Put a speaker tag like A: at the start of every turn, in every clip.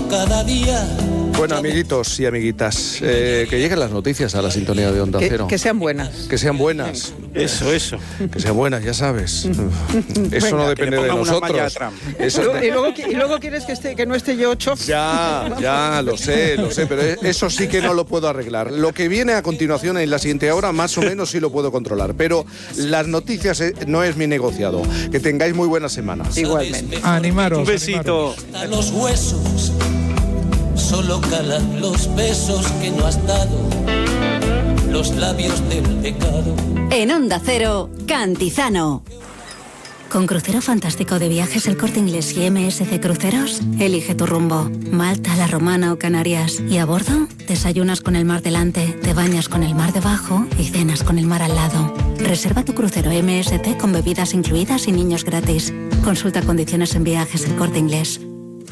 A: cada día.
B: Bueno, amiguitos y amiguitas, que lleguen las noticias a la sintonía de Onda Cero.
C: Que sean buenas.
B: Que sean buenas.
D: Eso.
B: Que sean buenas, ya sabes. Eso no depende de nosotros.
C: Y luego quieres que no esté yo chof.
B: Ya, lo sé, pero eso sí que no lo puedo arreglar. Lo que viene a continuación en la siguiente hora, más o menos sí lo puedo controlar. Pero las noticias no es mi negociado. Que tengáis muy buenas semanas.
C: Igualmente.
E: Animaros.
D: Un besito.
A: A los huesos, solo calan los besos que no has dado, los labios del pecado.
F: En Onda Cero, Cantizano. Con Crucero Fantástico de Viajes El Corte Inglés y MSC Cruceros, elige tu rumbo. Malta, La Romana o Canarias. Y a bordo, desayunas con el mar delante, te bañas con el mar debajo y cenas con el mar al lado. Reserva tu crucero MSC con bebidas incluidas y niños gratis. Consulta condiciones en Viajes El Corte Inglés.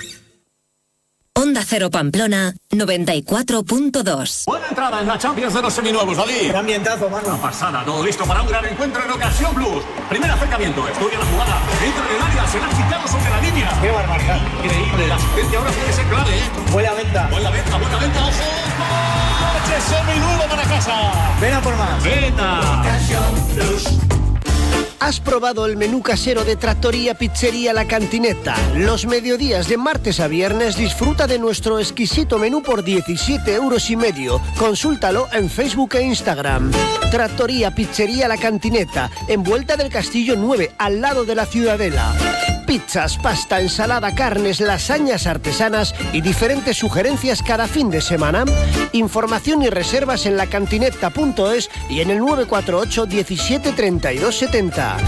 G: Onda Cero Pamplona 94.2.
H: Buena entrada en la Champions de los seminuevos, David.
I: Qué ambientazo, mano.
H: Una pasada, todo listo para un gran encuentro en Ocasión Plus. Primer acercamiento, estudia la jugada. Entra en el área, se la ha quitado sobre la línea.
I: Qué barbaridad.
H: Increíble, la asistencia ahora tiene que ser clave, ¿eh?
I: Buena venta.
H: Buena venta, ojo. ¡Coche seminuevo para casa!
I: Ven a por más.
H: Venta.
A: Ocasión Plus.
J: ¿Has probado el menú casero de Trattoria Pizzería La Cantineta? Los mediodías de martes a viernes disfruta de nuestro exquisito menú por 17,5 €. Consúltalo en Facebook e Instagram. Trattoria Pizzería La Cantineta, en Vuelta del Castillo 9, al lado de la Ciudadela. Pizzas, pasta, ensalada, carnes, lasañas artesanas y diferentes sugerencias cada fin de semana. Información y reservas en lacantineta.es y en el 948 17 32 70.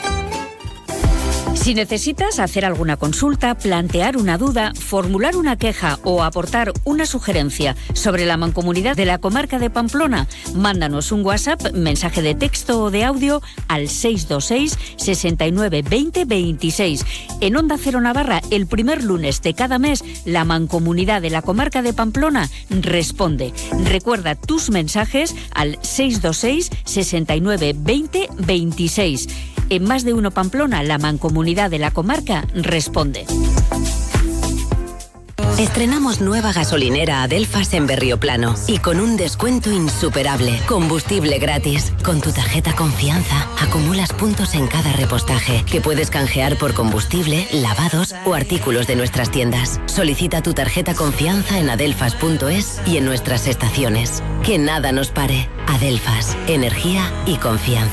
K: Si necesitas hacer alguna consulta, plantear una duda, formular una queja o aportar una sugerencia sobre la mancomunidad de la comarca de Pamplona, mándanos un WhatsApp, mensaje de texto o de audio al 626 69 20 26. En Onda Cero Navarra, el primer lunes de cada mes, la mancomunidad de la comarca de Pamplona responde. Recuerda tus mensajes al 626 69 20 26. En Más de Uno Pamplona, la mancomunidad de la comarca responde.
G: Estrenamos nueva gasolinera Adelfas en Berrioplano y con un descuento insuperable. Combustible gratis. Con tu tarjeta Confianza acumulas puntos en cada repostaje que puedes canjear por combustible, lavados o artículos de nuestras tiendas. Solicita tu tarjeta Confianza en adelfas.es y en nuestras estaciones. Que nada nos pare. Adelfas, energía y confianza.